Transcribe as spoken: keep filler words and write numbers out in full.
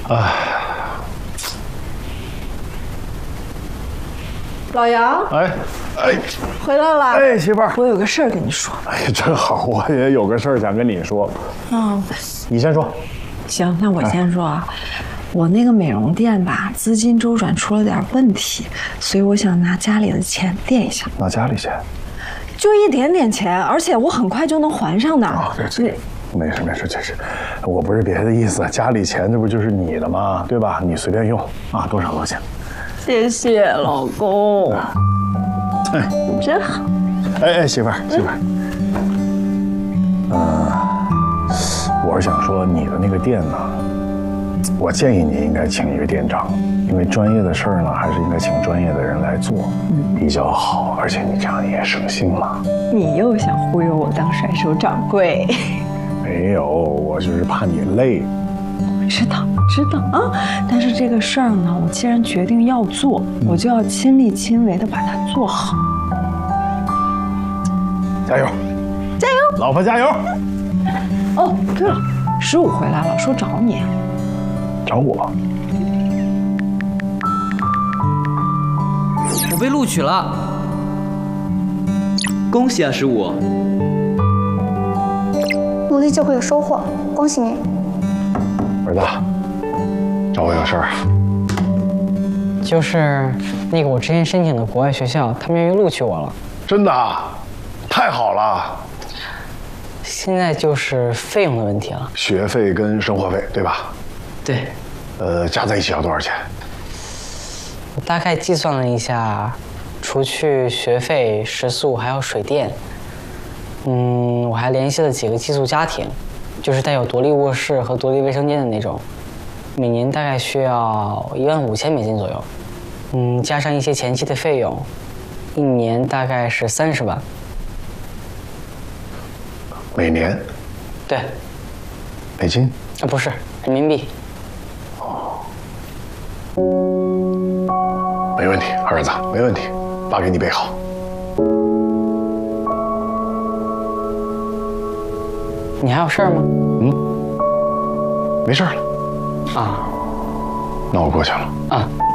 哎， 老杨， 哎，哎， 回来了。 哎，媳妇儿， 我有个事儿跟你说。 哎呀，真好，我也有个事儿想跟你说。 嗯， 你先说。 行，那我先说啊。我那个美容店吧，资金周转出了点问题，所以我想拿家里的钱垫一下。 拿家里钱？ 就一点点钱，而且我很快就能还上的。 啊，对对。没事没事，这是，我不是别的意思，家里钱这不就是你的吗？对吧？你随便用啊，多少多少钱？ 谢谢老公， 哎， 真好。 哎哎，媳妇儿媳妇儿，嗯、呃，我是想说你的那个店呢，我建议你应该请一个店长，因为专业的事儿呢，还是应该请专业的人来做，比较好，而且你这样也省心嘛。 你又想忽悠我当甩手掌柜？ 没有，我就是怕你累。 知道知道啊，但是这个事儿呢，我既然决定要做，我就要亲力亲为的把它做好。 加油， 加油， 老婆加油！ 哦，对了，十五回来了，说找你。 找我？ 我被录取了，恭喜啊，十五！ 努力就会有收获，恭喜你。 儿子，找我有事儿。 就是那个我之前申请的国外学校，他们愿意录取我了。 真的？太好了！ 现在就是费用的问题了。 学费跟生活费，对吧？ 对。 呃，加在一起要多少钱？ 我大概计算了一下，除去学费、食宿还有水电，嗯，我还联系了几个寄宿家庭，就是带有独立卧室和独立卫生间的那种，每年大概需要一万五千美金左右，嗯，加上一些前期的费用，一年大概是三十万。 每年？ 对。 美金？ 啊，不是，人民币。 没问题，儿子，没问题，爸给你备好。 你还有事儿吗？ 嗯，没事了。 啊， 那我过去了。 啊。